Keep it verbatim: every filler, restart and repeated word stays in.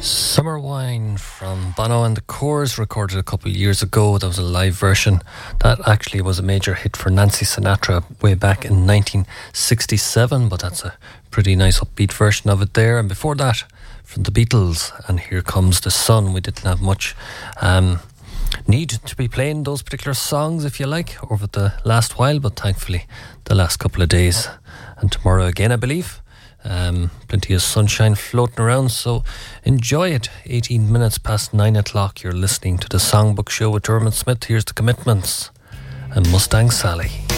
Summer Wine from Bono and the Coors, recorded a couple of years ago. That was a live version. That actually was a major hit for Nancy Sinatra way back in nineteen sixty-seven, but that's a pretty nice upbeat version of it there. And before that, from the Beatles, and Here Comes the Sun. We didn't have much um, need to be playing those particular songs, if you like, over the last while, but thankfully the last couple of days and tomorrow again, I believe. Um, plenty of sunshine floating around, so enjoy it. eighteen minutes past nine o'clock. You're listening to the Songbook Show with Dermot Smith. Here's the Commitments and Mustang Sally.